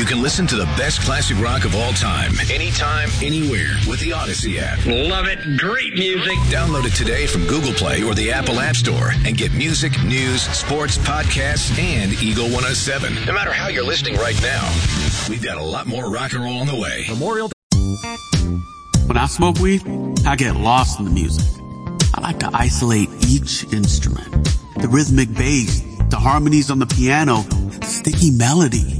You can listen to the best classic rock of all time, anytime, anywhere, with the Odyssey app. Love it. Great music. Download it today from Google Play or the Apple App Store and get music, news, sports, podcasts, and Eagle 107. No matter how you're listening right now, we've got a lot more rock and roll on the way. When I smoke weed, I get lost in the music. I like to isolate each instrument. The rhythmic bass, the harmonies on the piano, the sticky melody.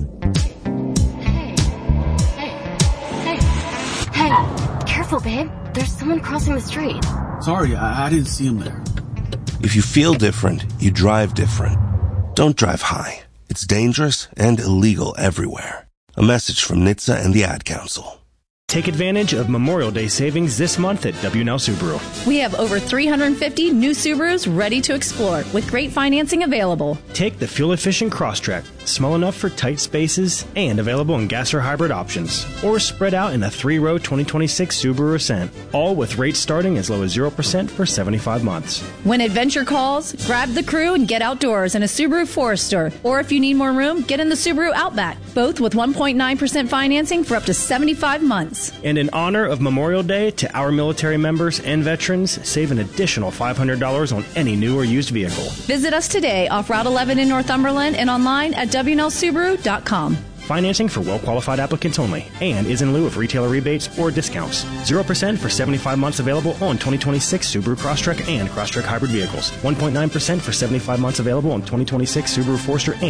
Hey, careful, babe. There's someone crossing the street. Sorry, I didn't see him there. If you feel different, you drive different. Don't drive high. It's dangerous and illegal everywhere. A message from NHTSA and the Ad Council. Take advantage of Memorial Day savings this month at W&L Subaru. We have over 350 new Subarus ready to explore with great financing available. Take the fuel-efficient Crosstrek, small enough for tight spaces and available in gas or hybrid options. Or spread out in a 3-row 2026 Subaru Ascent, all with rates starting as low as 0% for 75 months. When adventure calls, grab the crew and get outdoors in a Subaru Forester. Or if you need more room, get in the Subaru Outback, both with 1.9% financing for up to 75 months. And in honor of Memorial Day to our military members and veterans, save an additional $500 on any new or used vehicle. Visit us today off Route 11 in Northumberland and online at WNLSubaru.com. Financing for well-qualified applicants only and is in lieu of retailer rebates or discounts. 0% for 75 months available on 2026 Subaru Crosstrek and Crosstrek hybrid vehicles. 1.9% for 75 months available on 2026 Subaru Forester and